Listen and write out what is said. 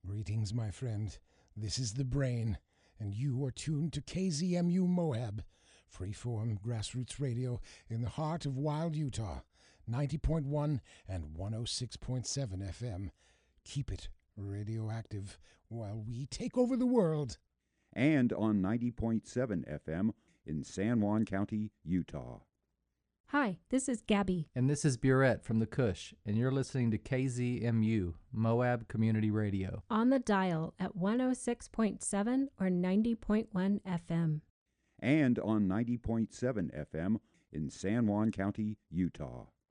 Greetings, my friend. This is the Brain, and you are tuned to KZMU Moab, freeform grassroots radio in the heart of Wild, Utah, 90.1 and 106.7 FM. Keep it radioactive while we take over the world. And on 90.7 FM in San Juan County, Utah. Hi, this is Gabby. And this is Burette from the Cush, and you're listening to KZMU, Moab Community Radio. On the dial at 106.7 or 90.1 FM. And on 90.7 FM in San Juan County, Utah.